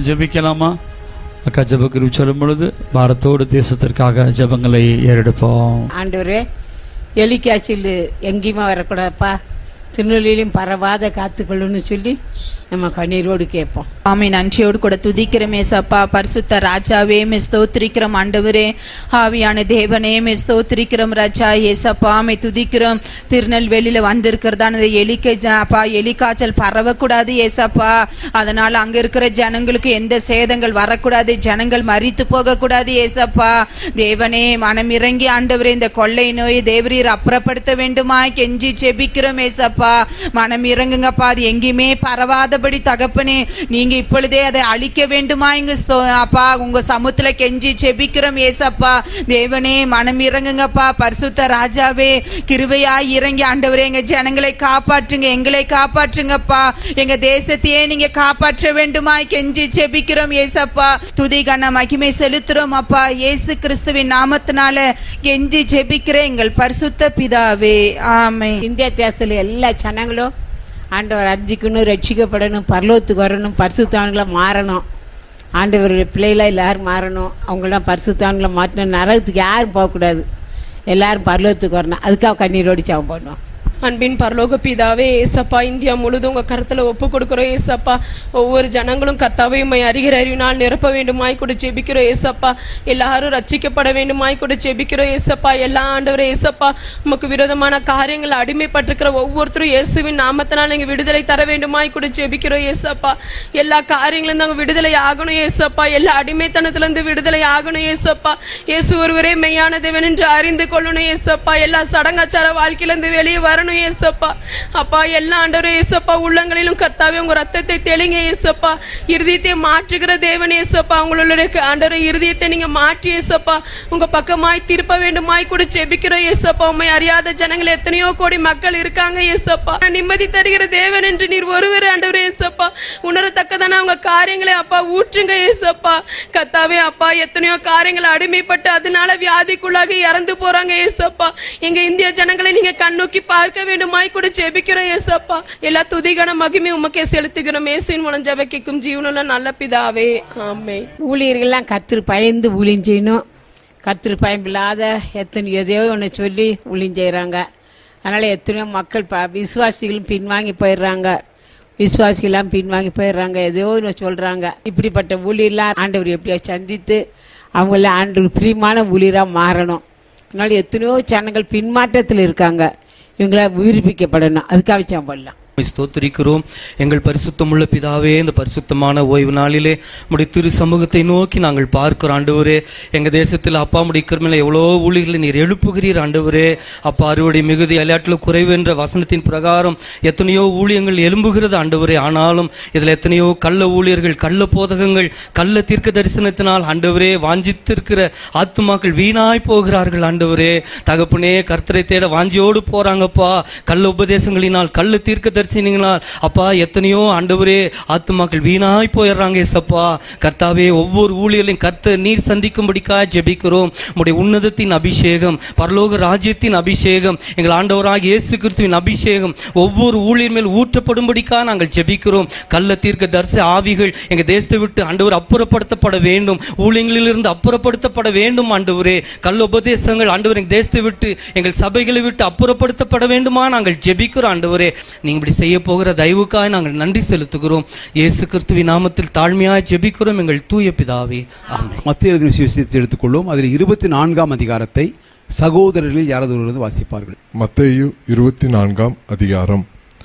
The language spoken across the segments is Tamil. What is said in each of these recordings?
ஜெபிக்கலாமா? அக்கா ஜெபக்கு சொல்லும் பொழுது பாரத்தோடு தேசத்திற்காக ஜெபங்களை ஏறெடுப்போம். ஆண்டவரே, எலிக்காய்ச்சல் எங்கேயுமே வரக்கூடாதுப்பா, திருநெல்வேலியும் பரவாத காத்துக்கொள்ளுன்னு சொல்லி நம்ம கண்ணீரோடு கேட்போம். ஆமே, நன்றியோடு கூட துதிக்கிறோம் ஏசப்பா. பரிசுத்த ராஜாவே மே ஸ்தோத்திரிக்கிறோம். ஆண்டவரே, ஆவியான தேவனே மே ஸ்தோத்திரிக்கிறோம். ராஜா ஏசப்பா மே துதிக்கிறோம். திருநெல்வேலியில வந்திருக்கிறதான எலிக்காய்ச்சல் பரவக்கூடாது ஏசப்பா. அதனால அங்க இருக்கிற ஜனங்களுக்கு எந்த சேதங்கள் வரக்கூடாது, ஜனங்கள் மரித்து போக கூடாது ஏசப்பா. தேவனே, மனமிறங்கி ஆண்டவரே இந்த கொள்ளை நோயை தேவரீர் அப்புறப்படுத்த வேண்டுமா கெஞ்சி ஜெபிக்கிறோம் ஏசப்பா. மனம் இறங்குங்கப்பா, அது எங்கேயுமே பரவாதபடி தகப்பனே நீங்க இப்பொழுதே அதை அழிக்க வேண்டுமா இங்க அப்பா உங்க சமுத்திர கெஞ்சி ஜெபிக்கிறோம் ஏசப்பா. தேவனே, மனம் இறங்குங்கப்பா. பரிசுத்த ராஜாவே, கிருபையாய் இறங்கி ஆண்டவரே எங்க ஜனங்களை காப்பாற்றுங்க, எங்களை காப்பாற்றுங்கப்பா. எங்க தேசத்தையே நீங்க காப்பாற்ற வேண்டுமா கெஞ்சி ஜெபிக்கிறோம் ஏசப்பா. துதி கன மகிமை செலுத்துறோம் அப்பா. இயேசு கிறிஸ்துவின் நாமத்தினால கெஞ்சி ஜெபிக்கிற எங்கள் பரிசுத்த பிதாவே, ஆமென். இந்திய தேசத்துல எல்லா ஜனங்களும் ஆண்டவர் அர்ஜிக்கணும், ரட்சிக்கப்படணும், பரலோகத்துக்கு வரணும், பரிசுத்தவான்களா மாறணும். ஆண்டவருடைய பிள்ளைகளா எல்லாரும் மாறணும். அவங்களாம் பரிசுத்தவான்களா மாற்றணும். நரகத்துக்கு யாரும் போகக்கூடாது, எல்லாரும் பரலோகத்துக்கு வரணும். அதுக்காக கண்ணீரோடு ஜெபம் பண்ணுவோம். அன்பின் பரலோக பிதாவே ஏசப்பா, இந்தியா முழுதும் உங்க கருத்துல ஒப்பு கொடுக்கிறோம் ஏசப்பா. ஒவ்வொரு ஜனங்களும் கர்த்தாவே உம்மை அறிகிற அறிவினால் நிரப்ப வேண்டுமாய் கூட ஜெபிக்கிறோம் ஏசப்பா. எல்லாரும் ரட்சிக்கப்பட வேண்டுமாய் கூட ஜெபிக்கிறோம் ஏசப்பா. எல்லா ஆண்டவரே ஏசப்பா, உமக்கு விரோதமான காரியங்கள் அடிமைப்பட்டிருக்கிற ஒவ்வொருத்தரும் இயேசுவின் நாமத்தினால் நீங்க விடுதலை தர வேண்டுமாய் கூட ஜெபிக்கிறோம் ஏசப்பா. எல்லா காரியங்களும் நாங்க விடுதலை ஆகணும் ஏசப்பா. எல்லா அடிமைத்தனத்திலிருந்து விடுதலை ஆகணும் ஏசப்பா. இயேசு ஒருவரே மெய்யான தேவன் என்று அறிந்து கொள்ளணும் ஏசப்பா. எல்லா சடங்காச்சார வாழ்க்கையிலிருந்து வெளியே வரணும் ஏசப்பா. அப்பா, எல்லா ஆண்டவரே ஏசப்பா உள்ளங்களிலும் கர்த்தாவே உங்க ரத்தத்தை தெளிங்க ஏசப்பா. இருதயத்தை மாற்றுகிற தேவன் ஏசப்பா. உங்களுடைய ஆண்டவரே இருதயத்தை நீங்க மாற்றி ஏசப்பா உங்க பக்கமாய் திருப்ப வேண்டுமாய் கூட ஜெபிக்கிறோம் ஏசப்பா. உம்மை அறியாத ஜனங்கள் எத்தனையோ கோடி மக்கள் இருக்காங்க ஏசப்பா. நிம்மதி தருகிற தேவன் என்று நீர் ஒருவரே ஆண்டவரே ஏசப்பா. உணரத்தக்கதான உங்க காரியங்களை அப்பா ஊற்றுங்க ஏசப்பா. கர்த்தாவே அப்பா, எத்தனையோ காரியங்களை அடிமைப்பட்டு அதனால வியாதிக்குள்ளாக இறந்து போறாங்க ஏசப்பா. எங்க இந்திய ஜனங்களை நீங்க கண்ணோக்கி பார்க்க வேண்டுமாய் கூட ஜெபிக்கிறோம் ஏசப்பா. எல்லா துதிகன மகிமை உமக்கே செலுத்துகிறோம். இயேசுவின் மூலம் ஜெபிக்கும் ஜீவனுள்ள நல்ல பிதாவே, ஆமென். ஊழியர்கள்லாம் கர்த்தர் பயந்து ஊழியம் செய்யணும். கர்த்தர் பயமில்லாத எதையோ ஒன்று சொல்லி ஊழியம் செய்கிறாங்க. அதனால எத்தனையோ மக்கள் விசுவாசிகளும் பின்வாங்கி போயிடுறாங்க. விசுவாசிகளாம் பின்வாங்கி போயிடுறாங்க, எதையோ ஒன்று சொல்றாங்க. இப்படிப்பட்ட ஊழியர்லாம் ஆண்டவர் எப்படியா சந்தித்து அவங்கள ஆண்டவர் பிரியமான ஊழியராக மாறணும். அதனால எத்தனையோ ஜனங்கள் பின்மாற்றத்தில் இருக்காங்க. இவங்களை உயிர்ப்பிக்கப்படணும். அதுக்காக ஜெபம் பண்ணலாம். ஸ்தோத்திரிக்கிறோம். எங்கள் பரிசுத்தமுள்ள பிதாவே, இந்த பரிசுத்தமான ஓய்வு நாளிலே உம்முடைய திரு சமூகத்தை நோக்கி நாங்கள் பார்க்கிறோம் ஆண்டவரே. எங்க தேசத்தில் அப்பா முடிக்கிறமையில எவ்வளோ ஊழியர்களை நீர் எழுப்புகிறீர் ஆண்டவரே. அப்பா, அறுவடை மிகுதி அலையாட்டில் குறைவு என்ற வசனத்தின் பிரகாரம் எத்தனையோ ஊழியங்கள் எழும்புகிறது ஆண்டவரே. ஆனாலும் இதில் எத்தனையோ கள்ள ஊழியர்கள், கள்ள போதகங்கள், கள்ள தீர்க்க தரிசனத்தினால் ஆண்டவரே வாஞ்சித்திருக்கிற ஆத்துமாக்கள் வீணாய் போகிறார்கள் ஆண்டவரே. தகப்பனே, கர்த்தரை தேட வாஞ்சியோடு போறாங்கப்பா. கள்ள உபதேசங்களினால், கள்ள தீர்க்க அப்பா, எத்தனையோ ஆண்டவரே ஆத்துமாக்கள் வீணாய் போயிடுறாங்க ஏசப்பா. கர்த்தாவே, ஒவ்வொரு ஊழியர்களையும் கர்த்தர் நீர் சந்திக்கும்படிக்காக ஜெபிக்கிறோம். உம்முடைய உன்னதத்தின் அபிஷேகம், பரலோக ராஜ்யத்தின் அபிஷேகம், எங்கள் ஆண்டவராகிய இயேசு கிறிஸ்துவின் அபிஷேகம் ஒவ்வொரு ஊழியர் மேல் ஊற்றப்படும்படிக்காக நாங்கள் ஜெபிக்கிறோம். கள்ள தீர்க்க தரிசன ஆவிகள் எங்க தேசத்தை விட்டு ஆண்டவர் அப்புறப்படுத்தப்பட வேண்டும், ஊழியங்களிலிருந்து அப்புறப்படுத்தப்பட வேண்டும் ஆண்டவரே. கள்ள உபதேசங்கள் ஆண்டவர் எங்க தேசத்தை விட்டு, எங்கள் சபைகளை விட்டு அப்புறப்படுத்தப்பட வேண்டுமா நாங்கள் ஜெபிக்கிறோம் ஆண்டவரே. நீங்க இப்படி செய்ய போகிற தயவுக்காக நாங்கள் நன்றி செலுத்துகிறோம். இயேசு கிறிஸ்துவின் நாமத்தில் தாழ்மையாய் ஜெபிக்கிறோம் எங்கள் தூய பிதாவே, ஆமென். மத்திய விசேஷத்தை எடுத்துக்கொள்வோம். அதில் 24ஆம் அதிகாரத்தை சகோதரர்களில் யாராவது வாசிப்பார்கள். மத்தேயு 24ஆம் அதிகாரம்.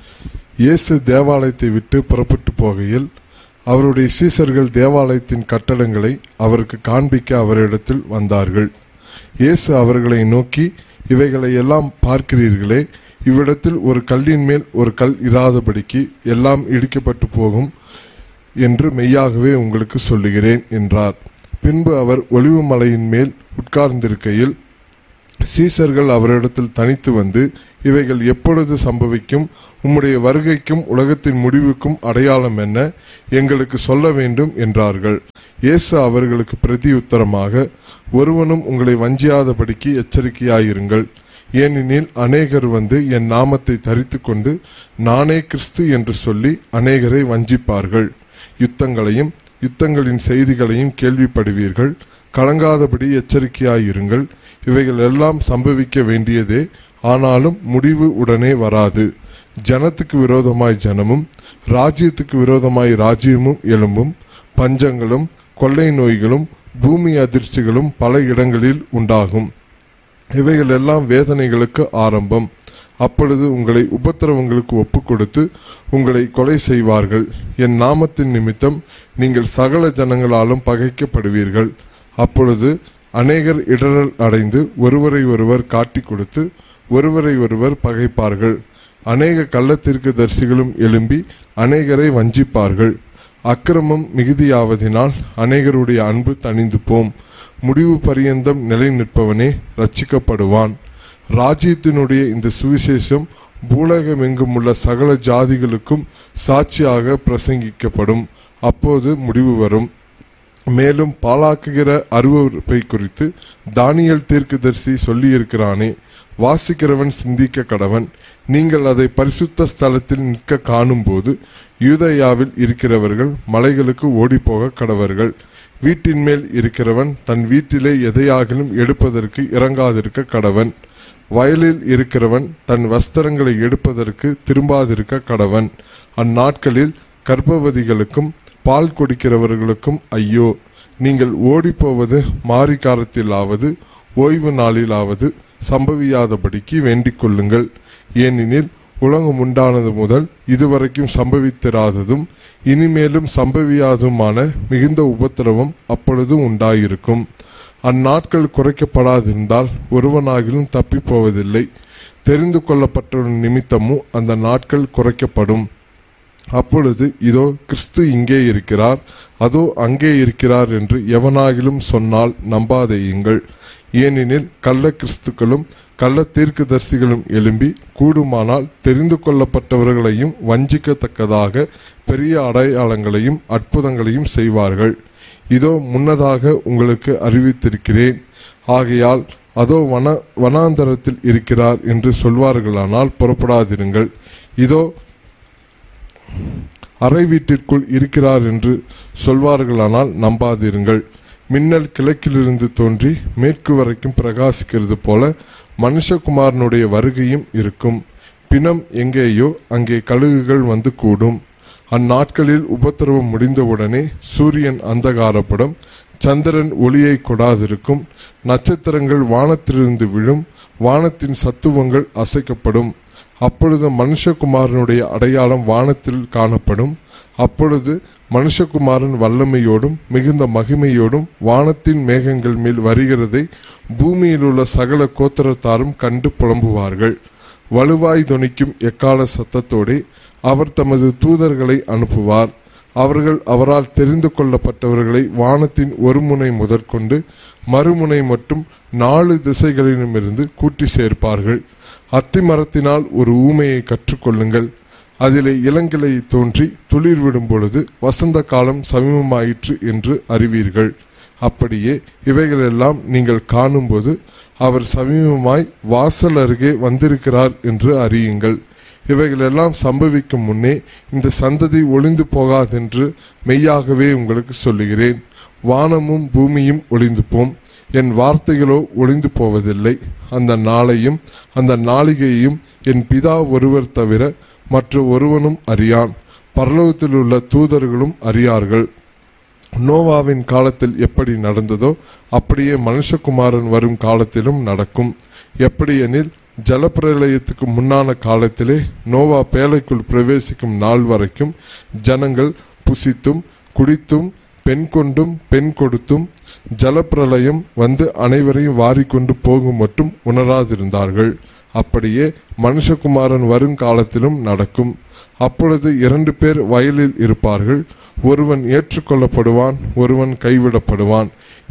இயேசு தேவாலயத்தை விட்டு புறப்பட்டு போகையில் அவருடைய சீசர்கள் தேவாலயத்தின் கட்டடங்களை அவருக்கு காண்பிக்க அவரிடத்தில் வந்தார்கள். இயேசு அவர்களை நோக்கி, இவைகளை எல்லாம் பார்க்கிறீர்களே, இவ்விடத்தில் ஒரு கல்லின் மேல் ஒரு கல் இராதபடிக்கு எல்லாம் இடிக்கப்பட்டு போகும் என்று மெய்யாகவே உங்களுக்கு சொல்லுகிறேன் என்றார். பின்பு அவர் ஒலிவு மலையின் மேல் உட்கார்ந்திருக்கையில் சீசர்கள் அவரிடத்தில் தனித்து வந்து, இவைகள் எப்பொழுது சம்பவிக்கும்? உம்முடைய வருகைக்கும் உலகத்தின் முடிவுக்கும் அடையாளம் என்ன? எங்களுக்கு சொல்ல வேண்டும் என்றார்கள். இயேசு அவர்களுக்கு பிரதியுத்தரமாக, ஒருவனும் உங்களை வஞ்சியாதபடிக்கு எச்சரிக்கையாயிருங்கள். ஏனெனில் அநேகர் வந்து என் நாமத்தை தரித்து கொண்டு நானே கிறிஸ்து என்று சொல்லி அநேகரை வஞ்சிப்பார்கள். யுத்தங்களின் செய்திகளையும் கேள்விப்படுவீர்கள். கலங்காதபடி எச்சரிக்கையாயிருங்கள். இவைகள் எல்லாம் சம்பவிக்க வேண்டியதே, ஆனாலும் முடிவு உடனே வராது. ஜனத்துக்கு விரோதமாய் ஜனமும் ராஜ்யத்துக்கு விரோதமாய் ராஜ்யமும் எழும்பும். பஞ்சங்களும் கொள்ளை நோய்களும் பூமி அதிர்ச்சிகளும் பல இடங்களில் உண்டாகும். இவைகள் எல்லாம் வேதனைகளுக்கு ஆரம்பம். அப்பொழுது உங்களை உபத்திரவங்களுக்கு ஒப்புக் கொடுத்து உங்களை கொலை செய்வார்கள். என் நாமத்தின் நிமித்தம் நீங்கள் சகல ஜனங்களாலும் பகைக்கப்படுவீர்கள். அப்பொழுது அநேகர் இடரல் அடைந்து ஒருவரை ஒருவர் காட்டிக் கொடுத்து ஒருவரை ஒருவர் பகைப்பார்கள். அநேக கள்ளத்தீர்க்கதரிசிகளும் எழும்பி அநேகரை வஞ்சிப்பார்கள். அக்கிரமம் மிகுதியாவதினால் அநேகருடைய அன்பு தணிந்து போம். முடிவு பரியந்தம் நிலை நிற்பவனே ரட்சிக்கப்படுவான். ராஜ்யத்தினுடைய இந்த சுவிசேஷம் பூலகமெங்கும் உள்ள சகல ஜாதிகளுக்கும் சாட்சியாக பிரசங்கிக்கப்படும். அப்போது முடிவு வரும். மேலும் பாழாக்குகிற அருவருப்பை குறித்து தானியேல் தீர்க்கதரிசி சொல்லியிருக்கிறானே, வாசிக்கிறவன் சிந்திக்க கடவன். நீங்கள் அதை பரிசுத்த ஸ்தலத்தில் நிற்க காணும் போது யூதேயாவில் இருக்கிறவர்கள் மலைகளுக்கு ஓடிப்போக கடவர்கள். வீட்டின் மேல் இருக்கிறவன் தன் வீட்டிலே எதையாகிலும் எடுப்பதற்கு இறங்காதிருக்க கடவன். வயலில் இருக்கிறவன் தன் வஸ்திரங்களை எடுப்பதற்கு திரும்பாதிருக்க கடவன். அந்நாட்களில் கர்ப்பவதிகளுக்கும் பால் கொடுக்கிறவர்களுக்கும் ஐயோ! நீங்கள் ஓடிப்போவது மாரிகாலத்திலாவது ஓய்வு நாளிலாவது சம்பவியாதபடிக்கு வேண்டிக் கொள்ளுங்கள். ஏனெனில் உலகம் உண்டானது முதல் இதுவரைக்கும் சம்பவித்திராததும் இனிமேலும் சம்பவியாதுமான மிகுந்த உபத்திரவம் அப்பொழுது உண்டாயிருக்கும். அந்நாட்கள் குறைக்கப்படாதிருந்தால் ஒருவனாகிலும் தப்பி போவதில்லை. தெரிந்து கொள்ளப்பட்ட நிமித்தமும் அந்த நாட்கள் குறைக்கப்படும். அப்பொழுது இதோ கிறிஸ்து இங்கே இருக்கிறார், அதோ அங்கே இருக்கிறார் என்று எவனாகிலும் சொன்னால் நம்பாதேயுங்கள். ஏனெனில் கள்ள கிறிஸ்துக்களும் கள்ள தீர்க்கதரிசிகளும் எழும்பி கூடுமானால் தெரிந்து கொள்ளப்பட்டவர்களையும் வஞ்சிக்கத்தக்கதாக பெரிய அடையாளங்களையும் அற்புதங்களையும் செய்வார்கள். இதோ முன்னதாக உங்களுக்கு அறிவித்திருக்கிறேன். ஆகையால் அதோ வனாந்தரத்தில் இருக்கிறார் என்று சொல்வார்களானால் புறப்படாதிருங்கள். இதோ அறை வீட்டிற்குள் இருக்கிறார் என்று சொல்வார்களானால் நம்பாதிருங்கள். மின்னல் கிழக்கிலிருந்து தோன்றி மேற்கு வரைக்கும் பிரகாசிக்கிறது போல மனுஷகுமாரனுடைய வருகையும் இருக்கும். பிணம் எங்கேயோ அங்கே கழுகுகள் வந்து கூடும். அந்நாட்களில் உபத்திரவம் முடிந்தவுடனே சூரியன் அந்தகாரப்படும், சந்திரன் ஒளியை கொடாதிருக்கும், நட்சத்திரங்கள் வானத்திலிருந்து விழும், வானத்தின் சத்துவங்கள் அசைக்கப்படும். அப்பொழுது மனுஷகுமாரனுடைய அடையாளம் வானத்தில் காணப்படும். அப்பொழுது மனுஷகுமாரன் வல்லமையோடும் மிகுந்த மகிமையோடும் வானத்தின் மேகங்கள் மேல் வருகிறதை பூமியில் உள்ள சகல கோத்திரத்தாரும் கண்டு புலம்புவார்கள். வலுவாய் தொனிக்கும் எக்கால சத்தத்தோடே அவர் தமது தூதர்களை அனுப்புவார். அவர்கள் அவரால் தெரிந்து கொள்ளப்பட்டவர்களை வானத்தின் ஒரு முனை முதற்கொண்டு மறுமுனை மட்டும் 4 திசைகளிலுமிருந்து கூட்டி சேர்ப்பார்கள். அத்திமரத்தினால் ஒரு ஊமையை கற்றுக்கொள்ளுங்கள். அதிலே இளங்கிளை தோன்றி துளிர் விடும் பொழுது வசந்த காலம் சமீபமாயிற்று என்று அறிவீர்கள். அப்படியே இவைகளெல்லாம் நீங்கள் காணும்போது அவர் சமீபமாய் வாசல் அருகே வந்திருக்கிறார் என்று அறியுங்கள். இவைகளெல்லாம் சம்பவிக்கும் முன்னே இந்த சந்ததி ஒளிந்து போகாதென்று மெய்யாகவே உங்களுக்கு சொல்லுகிறேன். வானமும் பூமியும் ஒளிந்து போம், என் வார்த்தைகளோ ஒளிந்து போவதில்லை. அந்த நாளையும் அந்த நாளிகையையும் என் பிதா ஒருவர் தவிர மற்ற ஒருவனும் அறியான், பரலோகத்தில் உள்ள தூதர்களும் அறியார்கள். நோவாவின் காலத்தில் எப்படி நடந்ததோ அப்படியே மனுஷகுமாரன் வரும் காலத்திலும் நடக்கும். எப்படியெனில் ஜலப்பிரளயத்துக்கு முன்னான காலத்திலே நோவா பேழைக்குள் பிரவேசிக்கும் நாள் வரைக்கும் ஜனங்கள் புசித்தும் குடித்தும் பெண் கொண்டும் பெண் கொடுத்தும் ஜலப்பிரளயம் வந்து அனைவரையும் வாரிக்கொண்டு போகும் மட்டும் உணராதிருந்தார்கள். அப்படியே மனுஷகுமாரன் வருங்காலத்திலும் நடக்கும். அப்பொழுது 2 பேர் வயலில் இருப்பார்கள், ஒருவன் ஏற்றுக்கொள்ளப்படுவான், ஒருவன் கைவிடப்படுவான்.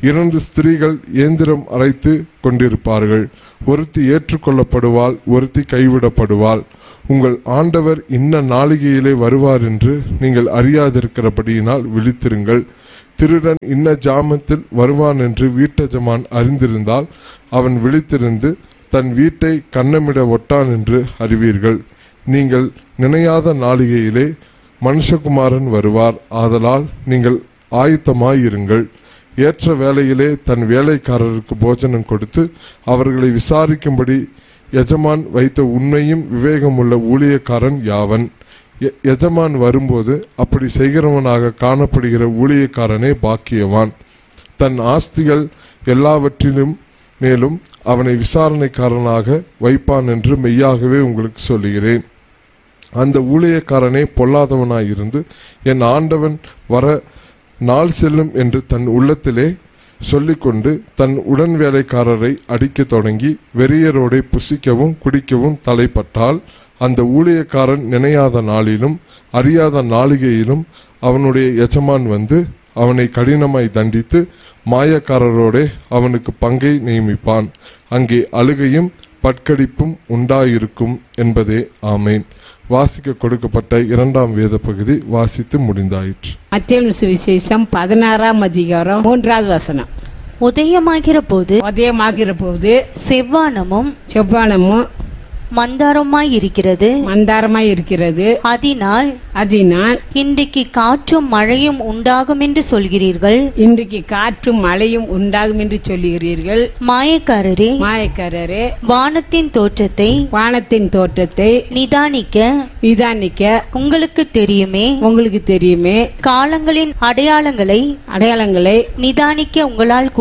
2 ஸ்திரீகள் இயந்திரம் அரைத்து கொண்டிருப்பார்கள், ஒருத்தி ஏற்றுக்கொள்ளப்படுவாள், ஒருத்தி கைவிடப்படுவாள். உங்கள் ஆண்டவர் இன்ன நாளிகையிலே வருவார் என்று நீங்கள் அறியாதிருக்கிறபடியினால் விழித்திருங்கள். திருடன் இன்ன ஜாமத்தில் வருவான் என்று வீட்டஜமான் அறிந்திருந்தால் அவன் விழித்திருந்து தன் வீட்டை கன்னமிட ஒட்டான் என்று அறிவீர்கள். நீங்கள் நினையாத நாளிகையிலே மனுஷகுமாரன் வருவார். ஆதலால் நீங்கள் ஆயத்தமாயிருங்கள். ஏற்ற வேளையிலே தன் வேலைக்காரருக்கு போஜனம் கொடுத்து அவர்களை விசாரிக்கும்படி எஜமான் வைத்த உண்மையும் விவேகமுள்ள ஊழியக்காரன் யாவன்? எஜமான் வரும்போது அப்படி செய்கிறவனாக காணப்படுகிற ஊழியக்காரனே பாக்கியவான். தன் ஆஸ்திகள் எல்லாவற்றிலும் மேலும் அவனை விசாரணைக்காரனாக வைப்பான் என்று மெய்யாகவே உங்களுக்கு சொல்லுகிறேன். அந்த ஊழியக்காரனே பொல்லாதவனாயிருந்து என் ஆண்டவன் வர நாள் செல்லும் என்று தன் உள்ளத்திலே சொல்லிக்கொண்டு தன் உடன் வேலைக்காரரை அடிக்க தொடங்கி வெறியரோடே புசிக்கவும் குடிக்கவும் தலைப்பட்டால், அந்த ஊழியக்காரன் நினையாத நாளிலும் அறியாத நாளிகையிலும் அவனுடைய எஜமான் வந்து அவனை கடினமாய் தண்டித்து மாயக்காரரோடே அவனுக்கு பங்கை நியமிப்பான். அங்கே அழுகையும் பட்கடிப்பும் உண்டாயிருக்கும் என்பதே. ஆமேன். வாசிக்க கொடுக்கப்பட்ட 2ஆம் வேத பகுதி வாசித்து முடிந்தாயிற்று. மத்தேயு சுவிசேஷம் 16ஆம் அதிகாரம் 3வது வசனம். உதயமாகிற போது செவ்வானமும் மந்தாரமாய் இருக்கிறது. அதனால் இன்றைக்கு காற்றும் மழையும் உண்டாகும் என்று சொல்கிறீர்கள். மாயக்காரரே, வானத்தின் தோற்றத்தை நிதானிக்க உங்களுக்கு தெரியுமே. காலங்களின் அடையாளங்களை நிதானிக்க உங்களால்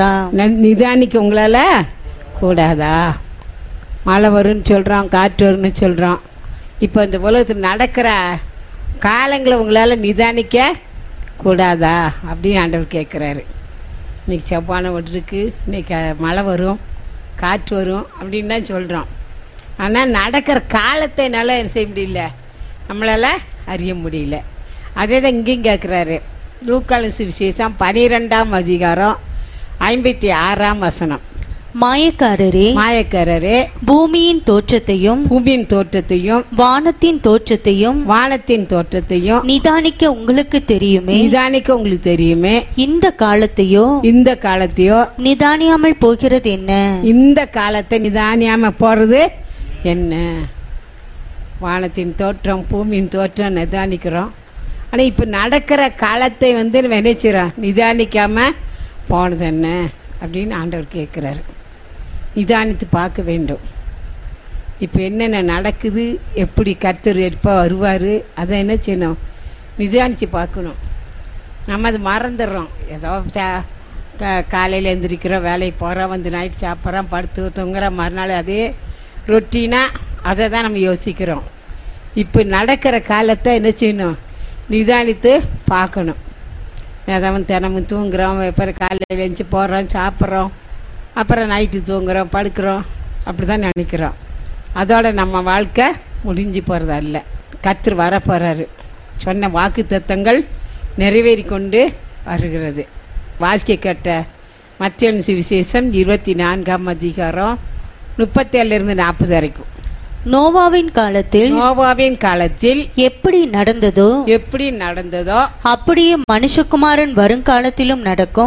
கூடாதா? மழை வரும்னு சொல்கிறோம், காற்று வரும்னு சொல்கிறோம். இப்போ இந்த உலகத்தில் நடக்கிற காலங்களை உங்களால் நிதானிக்க கூடாதா அப்படின்னு ஆண்டவர் கேட்குறாரு. இன்னைக்கு செவ்வானை விட்டுருக்கு, இன்னைக்கு மழை வரும், காற்று வரும் அப்படின்னு தான் சொல்கிறோம். ஆனால் நடக்கிற காலத்தை என்னால் என்ன செய்ய முடியல, நம்மளால் அறிய முடியல. அதே தான் இங்கேயும் கேட்குறாரு. லூக்கா சுவிசேஷம் 12ஆம் அதிகாரம் 56ஆம் வசனம். மாயக்காரரே, பூமியின் தோற்றத்தையும் வானத்தின் தோற்றத்தையும் நிதானிக்க உங்களுக்கு தெரியுமே. இந்த காலத்தையோ நிதானியாமல் போகிறது என்ன? இந்த காலத்தை நிதானியாம போறது என்ன? வானத்தின் தோற்றம் பூமியின் தோற்றம் நிதானிக்கிறோம். ஆனா இப்ப நடக்கிற காலத்தை நினைச்சிடறோம், நிதானிக்காம போனது என்ன அப்படின்னு ஆண்டவர் கேட்கிறாரு. நிதானித்து பார்க்க வேண்டும். இப்போ என்னென்ன நடக்குது, எப்படி கர்த்தர் எப்போ வருவார், அதை என்ன செய்யணும், நிதானித்து பார்க்கணும். நம்ம அது மறந்துடுறோம். ஏதோ காலையில் எழுந்திரிக்கிறோம், வேலைக்கு போகிறோம், நைட்டு சாப்பிட்றோம், படுத்து தூங்குறோம், மறுநாள் அதே ரொட்டீனாக அதை தான் நம்ம யோசிக்கிறோம். இப்போ நடக்கிற காலத்தை என்ன செய்யணும், நிதானித்து பார்க்கணும். ஏதாவது தினமும் தூங்குறோம், அப்புறம் காலையில் எழுந்துச்சி போகிறோம், சாப்பிட்றோம், அப்புறம் நைட்டு தூங்குறோம், படுக்கிறோம், அப்படி தான் நினைக்கிறோம். அதோட நம்ம வாழ்க்கை முடிஞ்சு போகிறதா இல்லை. கர்த்தர் வர போகிறாரு. சொன்ன வாக்கு தத்தங்கள் நிறைவேறி கொண்டு வருகிறது. வாசிக்க கேட்ட மத்தேயு சுவிசேஷம் 24ஆம் அதிகாரம் 37 40 வரைக்கும். நோவாவின் காலத்தில் எப்படி நடந்ததோ அப்படியே மனுஷகுமாரன் வருங்காலத்திலும்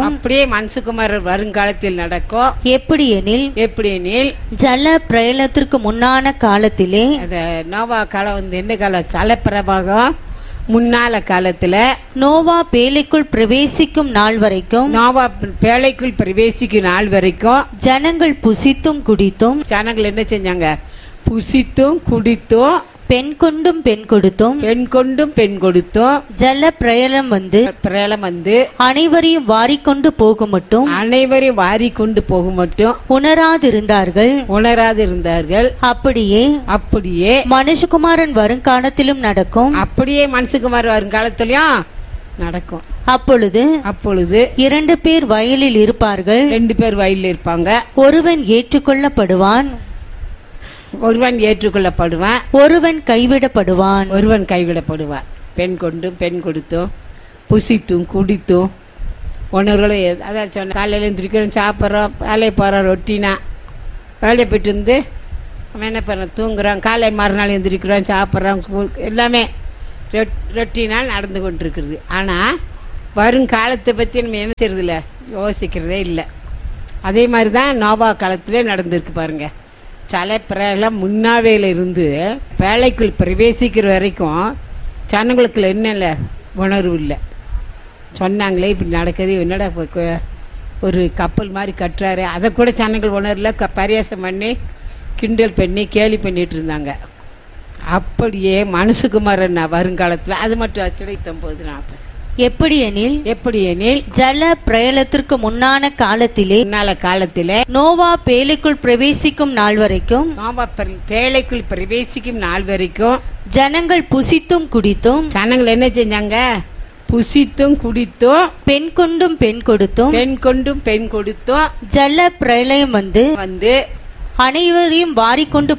நடக்கும். எப்படியெனில் ஜல பிரளயத்திற்கு முன்னான காலத்திலே, நோவா காலம் என்ன காலம், ஜல பிரபாகம் முன்னால காலத்துல நோவா பேழைக்குள் பிரவேசிக்கும் நாள் வரைக்கும் ஜனங்கள் புசித்தும் குடித்தும், ஜனங்கள் என்ன செஞ்சாங்க, புசித்தும் குடித்தும், பெண் கொண்டும் பெண் கொடுத்தும் ஜல பிரளயம் வந்து அனைவரையும் வாரிக்கொண்டு போகும் மட்டும் உணராதிருந்தார்கள். அப்படியே மனுஷகுமாரன் வருங்காலத்திலும் நடக்கும். அப்பொழுது 2 பேர் வயலில் இருப்பார்கள். ஒருவன் ஏற்றுக்கொள்ளப்படுவான், ஒருவன் கைவிடப்படுவான். பெண் கொண்டும் பெண் கொடுத்தும் புசித்தும் குடித்தும் உணர்வுகளும், அதான் சொன்ன காலையில் எழுந்திரிக்கிறோம், சாப்பிட்றோம், வேலையை போகிறோம், ரொட்டீனா வேலையை போய்ட்டு வந்து நம்ம என்ன பண்ணுறோம், தூங்குறோம், காலை மறுநாள் எழுந்திரிக்கிறோம், சாப்பிட்றோம், எல்லாமே ரொட்டீனால் நடந்து கொண்டிருக்கிறது. ஆனால் வருங்காலத்தை பற்றி நம்ம என்ன செய்யறதில்ல, யோசிக்கிறதே இல்லை. அதே மாதிரி தான் நோவா காலத்திலே நடந்திருக்கு பாருங்க. ஜல பிரளயம் முன்னாவேல இருந்து வேலைக்குள் பிரவேசிக்கிற வரைக்கும் ஜனங்களுக்குள்ள என்னல உணர்வு இல்லை. சொன்னாங்களே இப்படி நடக்குது, என்னடா ஒரு கப்பல் மாதிரி கட்டுறாரு, அதை கூட ஜனங்கள் உணரல. பரியாசம் பண்ணி கிண்டல் பண்ணி கேலி பண்ணிட்டு இருந்தாங்க. அப்படியே மனுஷகுமாரன் வருங்காலத்தில் அது மட்டும் ஆச்சு 19:40. எப்படியெனில் ஜல பிரளயத்திற்கு முன்னான காலத்திலே நோவா பேழைக்குள் பிரவேசிக்கும் நாள் வரைக்கும் ஜனங்கள் புசித்தும் குடித்தும் ஜனங்கள் என்ன செஞ்சாங்க? புசித்தும் குடித்தும் பெண் கொண்டும் பெண் கொடுத்தும் ஜல பிரளயம் வந்து அனைவரையும் வாரிக்கொண்டு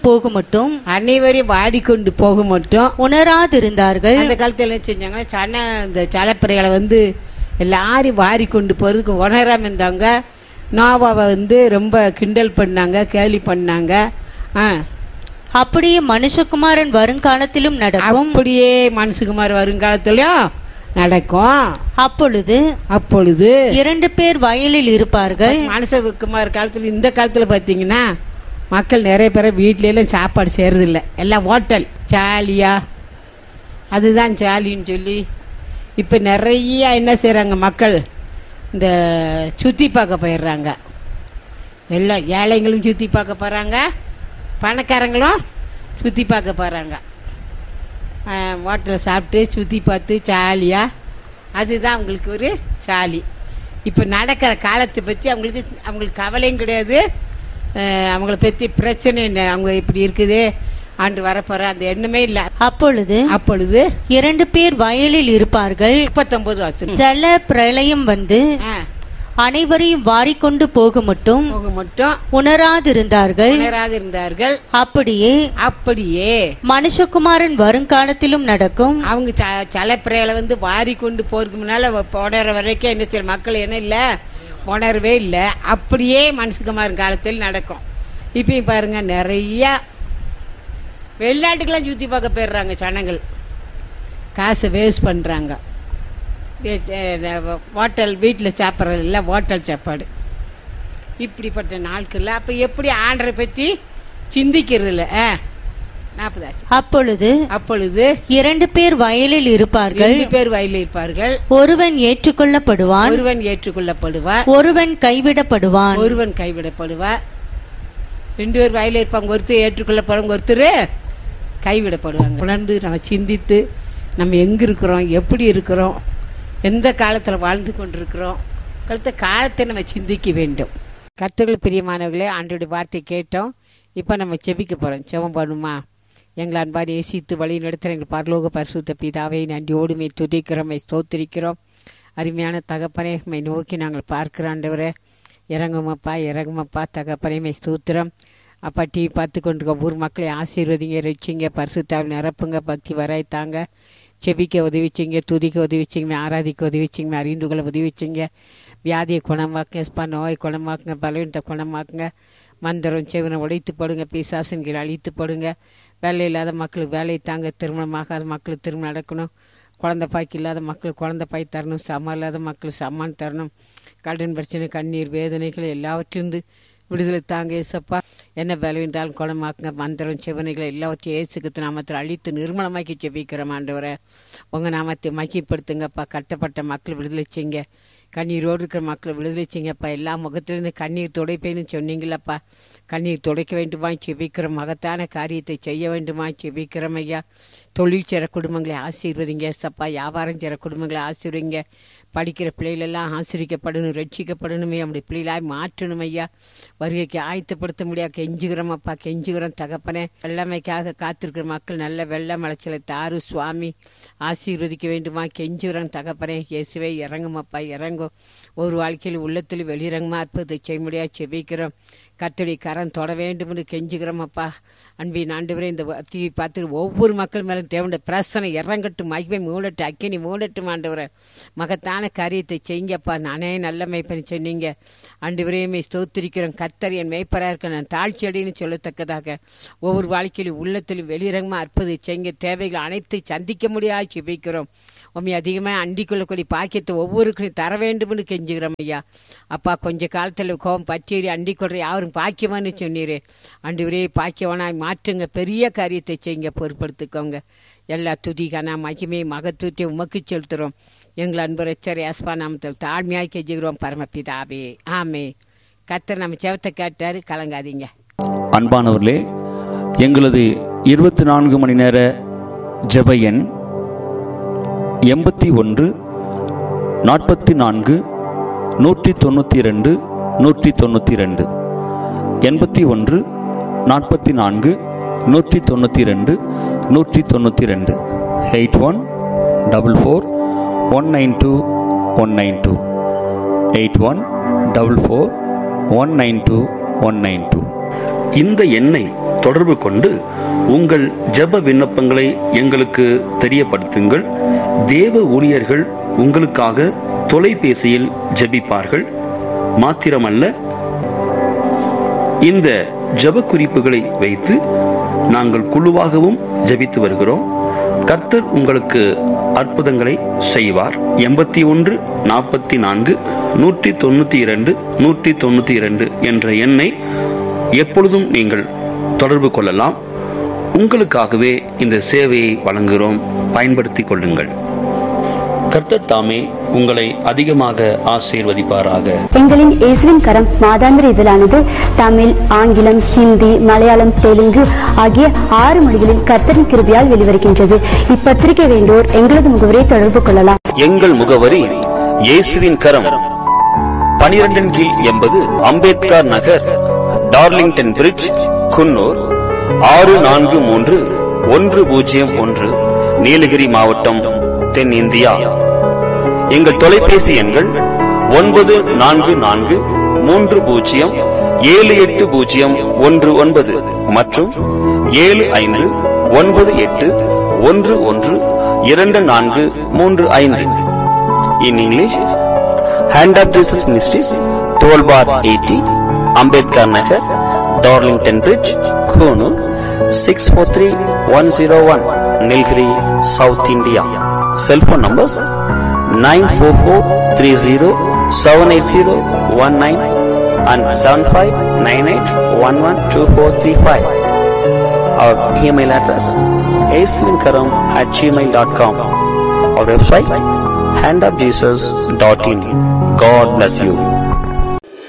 போக மட்டும் உணராதிருந்தார்கள். அந்த காலத்துல என்ன செஞ்சாங்க? இந்த ஜலப்பிரைகளை வந்து எல்லாரும் வாரி கொண்டு போறதுக்கு உணராம இருந்தாங்க. நோவாவை ரொம்ப கிண்டல் பண்ணாங்க, கேலி பண்ணாங்க. அப்படியே மனுஷகுமாரன் வருங்காலத்திலும் நடக்கும். அப்படியே மனுஷகுமார் வருங்காலத்திலும் நடக்கும். அப்பொழுது 2 பேர் வயலில் இருப்பார்கள். மனுஷகுமார் காலத்துல, இந்த காலத்துல பாத்தீங்கன்னா மக்கள் நிறைய பேர் வீட்லாம் சாப்பாடு செய்யறது இல்லை, எல்லாம் ஹோட்டல். ஜாலியா அதுதான் ஜாலின்னு சொல்லி இப்போ நிறைய என்ன செய்கிறாங்க மக்கள்? இந்த சுற்றி பார்க்க போயிடுறாங்க. எல்லாம் ஏழைங்களும் சுற்றி பார்க்க போகிறாங்க, பணக்காரங்களும் சுற்றி பார்க்க போகிறாங்க. ஹோட்டலில் சாப்பிட்டு சுற்றி பார்த்து ஜாலியாக, அதுதான் அவங்களுக்கு ஒரு ஜாலி. இப்போ நடக்கிற காலத்தை பற்றி அவங்களுக்கு கவலையும் கிடையாது, அவங்கள பற்றி பிரச்சனை என்ன, அவங்க இப்படி இருக்குது ஆண்டு வரப்போற அந்த எண்ணமே இல்ல. அப்பொழுது 2 பேர் வயலில் இருப்பார்கள். 19 ஜல பிரளயம் வந்து அனைவரையும் வாரிக்கொண்டு போக மட்டும் உணராதிருந்தார்கள். அப்படியே மனுஷகுமாரன் வருங்காலத்திலும் நடக்கும். அவங்க ஜலப்பிரளயம் வாரி கொண்டு போறதுக்கு முன்னால போடுற வரைக்கும் என்ன செய்ய மக்கள் என்ன இல்ல, உணர்வே இல்லை. அப்படியே மனுஷகுமாரன் காலத்தில் நடக்கும். இப்பயும் பாருங்க, நிறைய வெளிநாட்டுக்கெல்லாம் சுற்றி பார்க்க போயிடுறாங்க ஜனங்கள், காசை வேஸ்ட் பண்ணுறாங்க. ஹோட்டல் வீட்டில் சாப்பிட்றது இல்லை, ஹோட்டல் சாப்பாடு. இப்படிப்பட்ட நாட்கள் அப்போ எப்படி ஆண்டரை பற்றி சிந்திக்கிறது இல்லை. 40 அப்பொழுது 2 பேர் வயலில் இருப்பார்கள். ஒருவன் ஏற்றுக்கொள்ளப்படுவான், ஒருவன் கைவிடப்படுவான். 2 பேர் வயலில் இருப்பாங்க, ஒருத்தர் ஏற்றுக்கொள்ளப்படுவாங்க, ஒருத்தர் கைவிடப்படுவாங்க. உணர்ந்து நம்ம சிந்தித்து நம்ம எங்கே இருக்கிறோம், எப்படி இருக்கிறோம், எந்த காலத்தில் வாழ்ந்து கொண்டிருக்கிறோம், காலத்தை நம்ம சிந்திக்க வேண்டும். கர்த்தர்கள் பிரியமானவர்களே, ஆண்டவருடைய வார்த்தை கேட்டோம். இப்போ நம்ம செபிக்க போகிறோம். செபம் பண்ணுமா? எங்களை அன்பாரி நேசித்து வழி நடத்துகிற எங்கள் பரலோக பரிசுத்த பிதாவை நன்றியோடு மே துதிக்கிறோம், ஸ்தோத்திரிக்கிறோம். அருமையான தகப்பனே, மை நோக்கி நாங்கள் பார்க்கிறோம். ஆண்டவரே இறங்குமப்பா தகப்பனே, மை ஸ்தோத்திரம். அப்பா டிவி பார்த்து கொண்டிருக்க ஊர் மக்களை ஆசீர்வதிங்க, ரட்சிங்க, பரிசுத்தாவில் நிரப்புங்க, பக்தி வராய்த்தாங்க, செபிக்க உதவிச்சிங்க, துதிக்க உதவிச்சிங்க, ஆராதிக்க உதவிச்சிங்க, அறிந்து கொள்ள உதவிச்சிங்க. வியாதியை குணமாக்குங்க, ஸ்பா நோயை குணமாக்குங்க, பலவீனத்தை குணமாக்குங்க. மந்திரம் செவனை உடைத்து போடுங்க, பிசாசன்களை அழித்து போடுங்க. வேலை இல்லாத மக்களுக்கு வேலையை தாங்க, திருமணமாகாத மக்களுக்கு திருமணம் நடக்கணும், குழந்தை பாய்க்கு இல்லாத மக்களுக்கு குழந்தை பாய் தரணும், சமம் இல்லாத மக்களுக்கு சமான் தரணும். கடன் பிரச்சனை, கண்ணீர், வேதனைகள் எல்லாவற்றிலிருந்து விடுதலை தாங்க ஏசப்பா. என்ன வேலைவிட்டாலும் குணமாக்குங்க. மந்திரம் செவனைகளை எல்லாவற்றையும் ஏசுக்கு நாமத்தில் அழித்து நிர்மலமாக்கி செபிக்கிறோம். ஆண்டவரை உங்கள் நாமத்தை மகிப்படுத்துங்கப்பா. கட்டப்பட்ட மக்கள் விடுதலை செய்யுங்க, கண்ணீரோடு இருக்கிற மக்களை விடுதலை செய்யுங்கப்பா. எல்லா முகத்திலிருந்து கண்ணீர் துடைப்பேன்னு சொன்னீங்களப்பா. கண்ணீர் துடைக்க வேண்டுமா செபிக்கிறோம். மகத்தான காரியத்தை செய்ய வேண்டுமா செபிக்கிறோம் ஐயா. தொழில் செய்கிற குடும்பங்களை ஆசீர்வதிங்க சப்பா. வியாபாரம் செய்கிற குடும்பங்களை ஆசீர்வதிங்க. படிக்கிற பிள்ளைகளெல்லாம் ஆசிரிக்கப்படணும், ரட்சிக்கப்படணுமே, நம்முடைய பிள்ளைகளாய் மாற்றணும் ஐயா. வருகைக்கு ஆயத்தப்படுத்த முடியாது கெஞ்சுகிறோம் அப்பா, கெஞ்சுகிறோம் தகப்பனே. வெள்ளமைக்காக காத்திருக்கிற மக்கள் நல்ல வெள்ள மலைச்சலை தாரு சுவாமி. ஆசீர்வதிக்க வேண்டுமா கெஞ்சுகிறோம் தகப்பனே. இயேசுவே இறங்கும் அப்பா, இறங்கும். ஒரு வாழ்க்கையில் உள்ளத்தில் வெளியிறங்குமா அற்புதத்தை செய்ய முடியாது செபிக்கிறோம். கர்த்தருடைய கரம் தொட வேண்டும் என்று கெஞ்சுகிறோம் அப்பா. அன்பின் ஆண்டவரே, இந்த தீ பார்த்து ஒவ்வொரு மக்கள் மேலும் தேவனுடைய பிரசனை இறங்கட்டும், மகிமை மூடட்டும், அக்கினி மூடட்டும். ஆண்டவரை மகத்தான காரியத்தை செய்யுங்கப்பா. நானே நல்ல மேய்ப்பனை சொன்னீங்க ஆண்டவரையுமே ஸ்தோத்திரிக்கிறோம். கர்த்தர் என் மேய்ப்பராக இருக்க நான் தாழ்ச்சி அடைன்னு சொல்லத்தக்கதாக ஒவ்வொரு வாழ்க்கையிலும் உள்ளத்திலும் வெளியிறங்குமா அற்புதத்தை செய்யுங்க. தேவைகள் அனைத்தை சந்திக்க முடியாது செபிக்கிறோம். உண்மை அதிகமாக அண்டிக் கொள்ளக்கூடிய பாக்கியத்தை ஒவ்வொருக்கும் தர வேண்டும்னு கெஞ்சுக்கிறோம் ஐயா. அப்பா, கொஞ்ச காலத்தில் கோபம் பச்சேரி அண்டிக் கொள்ற யாரும் பாக்கியமானு சொன்னீரே. ஆண்டவரே, பாக்கியவனாய் மாற்றுங்க, பெரிய காரியத்தை செய்யுங்க, பொறுப்படுத்திக்கோங்க. எல்லா துதிக்கான மகிமை மகத்துவத்தை உமக்கு செலுத்துகிறோம். எங்கள் அன்பு ரட்சகர் இயேசுவின் நாமத்தில் தாழ்மையாய் கெஞ்சுகிறோம் பரமபிதாவே, ஆமே. கர்த்தர் நம்ம ஜெபத்தை கேட்டாரு, கலங்காதீங்க. அன்பானவர்களே, எங்களது 24 மணி நேர ஜெப எண் 81 44 192 192 81 44 192 192 8144192192 8144192192. இந்த எண்ணை தொடர்பு கொண்டு உங்கள் ஜெப விண்ணப்பங்களை எங்களுக்கு தெரியப்படுத்துங்கள். தேவ ஊழியர்கள் உங்களுக்காக தொலைபேசியில் ஜெபிப்பார்கள். மாத்திரமல்ல, இந்த ஜெப குறிப்புகளை வைத்து நாங்கள் குழுவாகவும் ஜெபித்து வருகிறோம். கர்த்தர் உங்களுக்கு அற்புதங்களை செய்வார். 81 44 192 192 என்ற எண்ணை எப்பொழுதும் நீங்கள் தொடர்பு கொள்ளலாம். உங்களுக்காகவே இந்த சேவையை வழங்குகிறோம், பயன்படுத்திக் கொள்ளுங்கள். கர்த்தர் தாமே உங்களை அதிகமாக ஆசீர்வதிப்பாராக. எங்களின் இயேசுவின் கரம் மாதாந்திர இதழானது தமிழ், ஆங்கிலம், ஹிந்தி, மலையாளம், தெலுங்கு ஆகிய 6 மொழிகளில் கர்த்தரின் கிருபையால் வெளிவருகின்றது. இப்பத்திரிகை வேண்டோர் எங்களது முகவரியை தொடர்பு கொள்ளலாம். எங்கள் முகவரி இயேசுவின் கரம், 12 கீழ் 80 அம்பேத்கர் நகர், டார்லிங்டன் பிரிட்ஜ், குன்னூர் 643101, நீலகிரி மாவட்டம், தென் இந்தியா. எங்கள் தொலைபேசி எண்கள் 9443078019 மற்றும் 7598112435. In English, Hand of Jesus Ministries, 12 bar 80, Ambedkar Nagar, Darlington Bridge, Konoor 643101, Nilgiri, South India. Cell phone numbers 944307801 and 7598112435. Our email address aislinkaram@gmail.com. Our website handofjesus.in. God bless you.